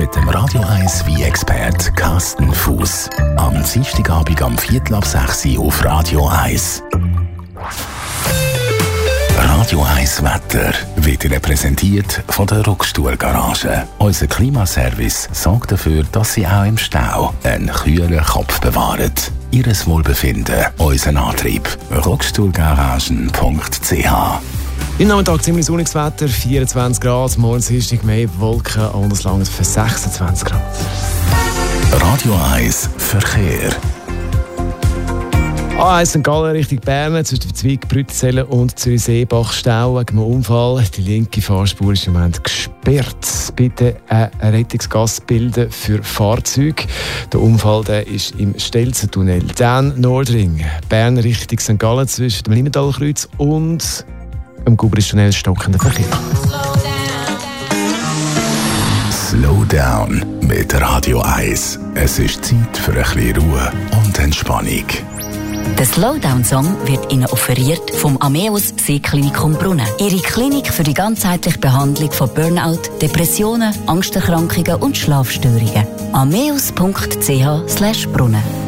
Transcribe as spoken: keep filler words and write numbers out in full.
mit dem Radio eins Wein-Expert Carsten Fuß. Am Dienstagabend am Viertel ab sechs Uhr auf Radio eins. Radio eins Wetter wird Ihnen präsentiert von der Rockstuhl Garage. Unser Klimaservice sorgt dafür, dass Sie auch im Stau einen kühlen Kopf bewahren. Ihres Wohlbefinden, unseren Antrieb. rockstuhlgaragen punkt c h. Im Nachmittag ziemlich sonniges Wetter, vierundzwanzig Grad, morgen Dienstag mehr Wolken und es langt für sechsundzwanzig Grad. Radio eins Verkehr. A eins Sankt Gallen Richtung Bern, zwischen Zweig, Brützellen und Zürich-Seebach Stau wegen einem Unfall. Die linke Fahrspur ist im Moment gesperrt. Bitte eine Rettungsgasse bilden für Fahrzeuge. Der Unfall der ist im Stelzentunnel. Dann Nordring, Bern Richtung Sankt Gallen zwischen dem Limmentalkreuz und dem Gubristunnel stockender Verkehr. Slow down mit Radio eins. Es ist Zeit für ein bisschen Ruhe und Entspannung. Der Slowdown-Song wird Ihnen offeriert vom Ameos Seeklinikum Brunnen. Ihre Klinik für die ganzheitliche Behandlung von Burnout, Depressionen, Angsterkrankungen und Schlafstörungen. ameos punkt c h slash brunnen